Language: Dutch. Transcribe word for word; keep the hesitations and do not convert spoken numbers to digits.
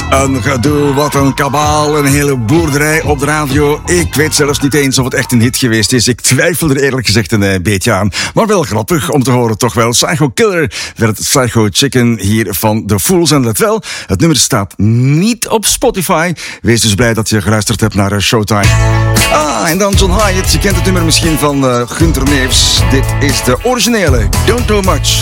Een gedoe, wat een kabaal, een hele boerderij op de radio. Ik weet zelfs niet eens of het echt een hit geweest is. Ik twijfel er eerlijk gezegd een beetje aan. Maar wel grappig om te horen toch wel. Psycho Killer werd het Psycho Chicken hier van The Fools. En let wel, het nummer staat niet op Spotify. Wees dus blij dat je geluisterd hebt naar Showtime. Ah, en dan John Hyatt. Je kent het nummer misschien van uh, Gunther Neefs. Dit is de originele Don't Do Much.